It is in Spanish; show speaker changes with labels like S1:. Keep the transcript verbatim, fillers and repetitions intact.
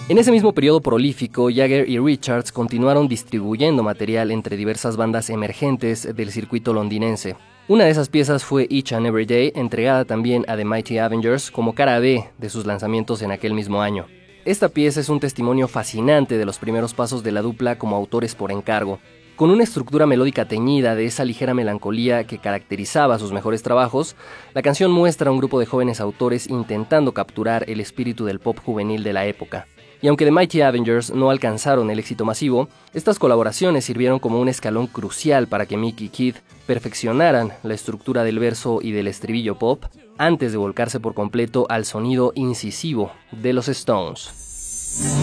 S1: En ese mismo periodo prolífico, Jagger y Richards continuaron distribuyendo material entre diversas bandas emergentes del circuito londinense. Una de esas piezas fue Each and Every Day, entregada también a The Mighty Avengers como cara B de sus lanzamientos en aquel mismo año. Esta pieza es un testimonio fascinante de los primeros pasos de la dupla como autores por encargo. Con una estructura melódica teñida de esa ligera melancolía que caracterizaba sus mejores trabajos, la canción muestra a un grupo de jóvenes autores intentando capturar el espíritu del pop juvenil de la época. Y aunque The Mighty Avengers no alcanzaron el éxito masivo, estas colaboraciones sirvieron como un escalón crucial para que Mick y Keith perfeccionaran la estructura del verso y del estribillo pop antes de volcarse por completo al sonido incisivo de los Stones.